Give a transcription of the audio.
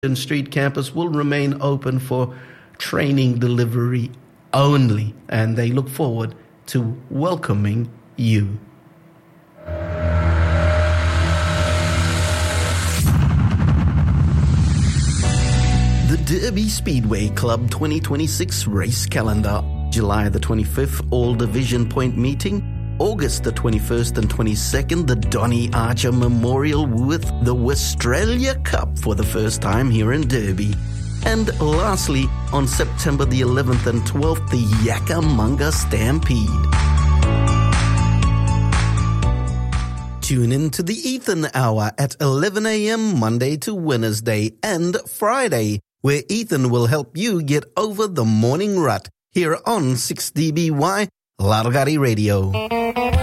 Street campus will remain open for training delivery only, and they look forward to welcoming you. The Derby Speedway Club 2026 race calendar. July the 25th, All Division Point meeting. August the 21st and 22nd, the Donny Archer Memorial with the Westralia Cup for the first time here in Derby. And lastly, on September the 11th and 12th, the Yakamunga Stampede. Tune in to the Ethan Hour at 11 a.m. Monday to Wednesday and Friday, where Ethan will help you get over the morning rut here on 6DBY Largari Radio.